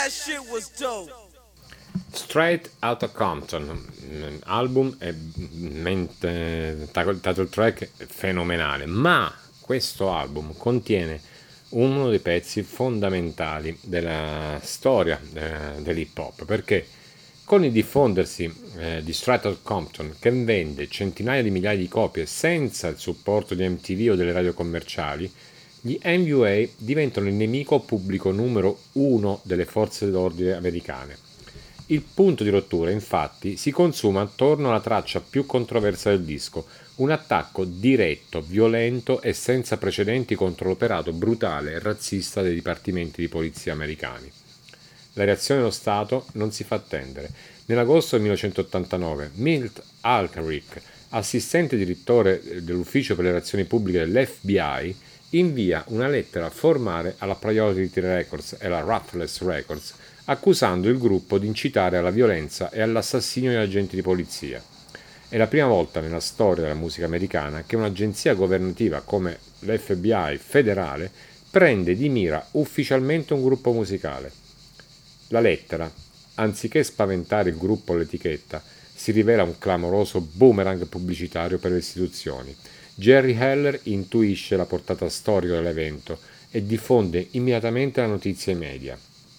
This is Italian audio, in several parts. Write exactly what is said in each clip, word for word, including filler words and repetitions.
that shit was dope. Straight Outta Compton, album e mente, title track fenomenale, ma questo album contiene uno dei pezzi fondamentali della storia eh, dell'hip hop, perché con il diffondersi eh, di Straight Outta Compton, che vende centinaia di migliaia di copie senza il supporto di M T V o delle radio commerciali, gli N W A diventano il nemico pubblico numero uno delle forze dell'ordine americane. Il punto di rottura, infatti, si consuma attorno alla traccia più controversa del disco, un attacco diretto, violento e senza precedenti contro l'operato brutale e razzista dei dipartimenti di polizia americani. La reazione dello Stato non si fa attendere. Nell'agosto del millenovecentottantanove, Milt Alcaric, assistente direttore dell'Ufficio per le relazioni pubbliche dell'F B I, invia una lettera formale alla Priority Records e alla Ruthless Records, accusando il gruppo di incitare alla violenza e all'assassinio di agenti di polizia. È la prima volta nella storia della musica americana che un'agenzia governativa come l'F B I federale prende di mira ufficialmente un gruppo musicale. La lettera, anziché spaventare il gruppo o l'etichetta, si rivela un clamoroso boomerang pubblicitario per le istituzioni. Jerry Heller intuisce la portata storica dell'evento e diffonde immediatamente la notizia ai media.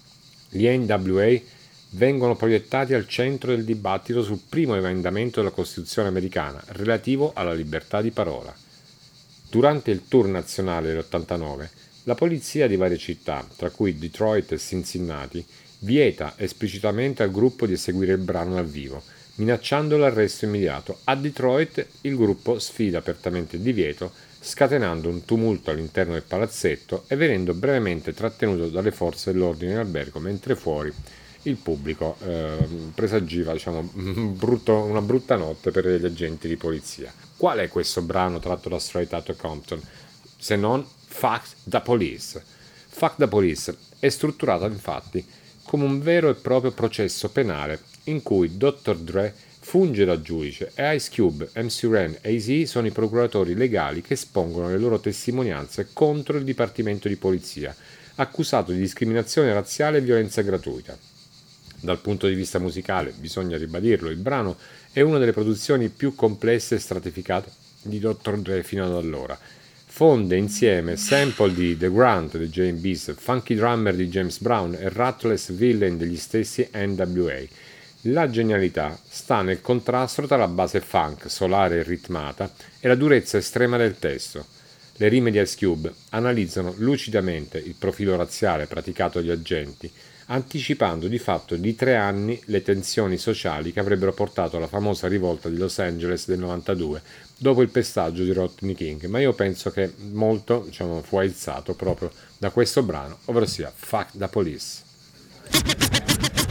Gli N W A vengono proiettati al centro del dibattito sul primo emendamento della Costituzione americana relativo alla libertà di parola. Durante il tour nazionale dell'ottantanove, la polizia di varie città, tra cui Detroit e Cincinnati, vieta esplicitamente al gruppo di eseguire il brano dal vivo, minacciando l'arresto immediato. A Detroit il gruppo sfida apertamente il divieto, scatenando un tumulto all'interno del palazzetto e venendo brevemente trattenuto dalle forze dell'ordine in albergo, mentre fuori il pubblico eh, presagiva diciamo, brutto, una brutta notte per gli agenti di polizia. Qual è questo brano tratto da Straight Outta Compton? Se non Fuck the Police. Fuck the Police è strutturato infatti come un vero e proprio processo penale in cui doctor Dre funge da giudice e Ice Cube, M C Ren e A-Z sono i procuratori legali che espongono le loro testimonianze contro il Dipartimento di Polizia, accusato di discriminazione razziale e violenza gratuita. Dal punto di vista musicale, bisogna ribadirlo, il brano è una delle produzioni più complesse e stratificate di doctor Dre fino ad allora. Fonde insieme sample di The Grunt di J B S, Funky Drummer di James Brown e Ruthless Villain degli stessi N W A. La genialità sta nel contrasto tra la base funk, solare e ritmata, e la durezza estrema del testo. Le rime di Ice Cube analizzano lucidamente il profilo razziale praticato dagli agenti, anticipando di fatto di tre anni le tensioni sociali che avrebbero portato alla famosa rivolta di Los Angeles del novantadue, dopo il pestaggio di Rodney King, ma io penso che molto diciamo, fu aizzato proprio da questo brano, ovvero sia Fuck the Police.